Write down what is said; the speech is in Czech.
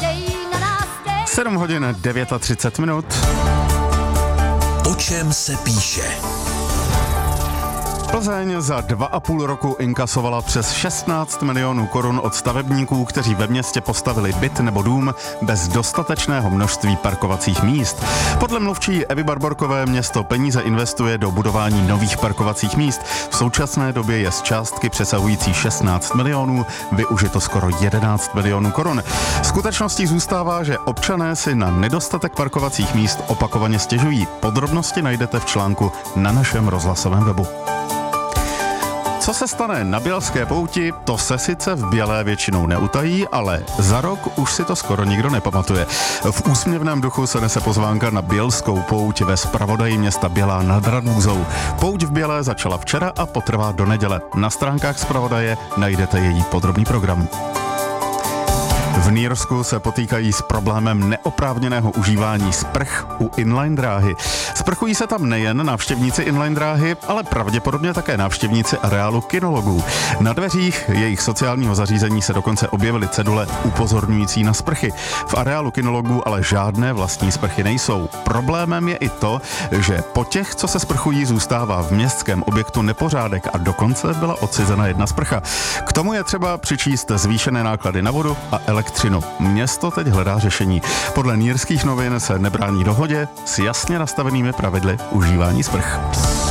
7 hodin 39 minut. O čem se píše? Plzeň za 2,5 roku inkasovala přes 16 milionů korun od stavebníků, kteří ve městě postavili byt nebo dům bez dostatečného množství parkovacích míst. Podle mluvčí Evy Barborkové město peníze investuje do budování nových parkovacích míst. V současné době je z částky přesahující 16 milionů využito skoro 11 milionů korun. Skutečností zůstává, že občané si na nedostatek parkovacích míst opakovaně stěžují. Podrobnosti najdete v článku na našem rozhlasovém webu. Co se stane na Bělské pouti, to se sice v Bělé většinou neutají, ale za rok už si to skoro nikdo nepamatuje. V úsměvném duchu se nese pozvánka na Bělskou pouť ve zpravodaji města Bělá nad Radúzou. Pouť v Bělé začala včera a potrvá do neděle. Na stránkách zpravodaje najdete její podrobný program. V Nýrsku se potýkají s problémem neoprávněného užívání sprch u inline dráhy. Sprchují se tam nejen návštěvníci inline dráhy, ale pravděpodobně také návštěvníci areálu kinologů. Na dveřích jejich sociálního zařízení se dokonce objevily cedule upozorňující na sprchy. V areálu kinologů ale žádné vlastní sprchy nejsou. Problémem je i to, že po těch, co se sprchují, zůstává v městském objektu nepořádek a dokonce byla odcizena jedna sprcha. K tomu je třeba přičíst zvýšené náklady na vodu a elektřinu. Město teď hledá řešení. Podle Nýrských novin se nebrání dohodě s jasně nastavenými pravidly užívání sprch.